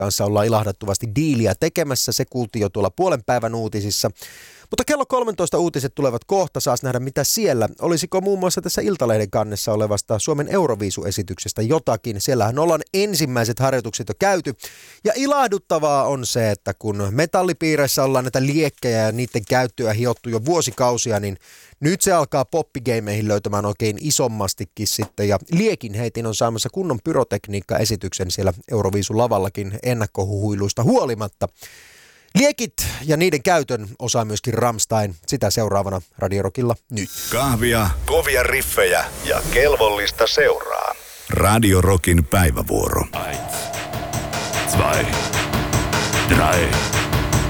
kanssa ollaan ilahdattavasti diiliä tekemässä. Se kuultiin jo tuolla puolen päivän uutisissa. Mutta kello 13 uutiset tulevat kohta, saas nähdä mitä siellä. Olisiko muun muassa tässä Iltalehden kannessa olevasta Suomen Euroviisu-esityksestä jotakin? Siellähän ollaan ensimmäiset harjoitukset jo käyty. Ja ilahduttavaa on se, että kun metallipiireissä ollaan näitä liekkejä ja niiden käyttöä hiottu jo vuosikausia, niin nyt se alkaa poppigeimeihin löytämään oikein isommastikin sitten. Ja Liekinheitin on saamassa kunnon pyrotekniikka-esityksen siellä Euroviisu-lavallakin ennakkohuhuiluista huolimatta. Liekit ja niiden käytön osaa myöskin Rammstein. Sitä seuraavana Radio Rockilla nyt. Kahvia, kovia riffejä ja kelvollista seuraa. Radio Rockin päivävuoro. 1, 2, 3.